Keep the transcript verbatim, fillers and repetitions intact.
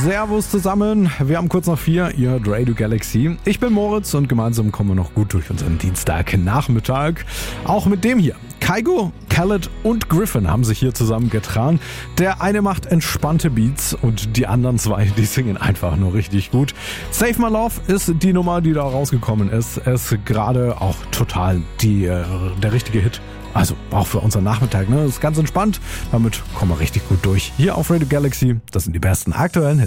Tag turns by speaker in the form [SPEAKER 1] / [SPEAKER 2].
[SPEAKER 1] Servus zusammen. Wir haben kurz nach vier, ihr hört Radio Galaxy. Ich bin Moritz und gemeinsam kommen wir noch gut durch unseren Dienstagnachmittag. Auch mit dem hier. Kygo, Khaled und Griffin haben sich hier zusammengetragen. Der eine macht entspannte Beats und die anderen zwei, die singen einfach nur richtig gut. Save My Love ist die Nummer, die da rausgekommen ist. Ist gerade auch total die, äh, der richtige Hit. Also auch für unseren Nachmittag, ne? Ist ganz entspannt. Damit kommen wir richtig gut durch. Hier auf Radio Galaxy. Das sind die besten aktuellen Hits.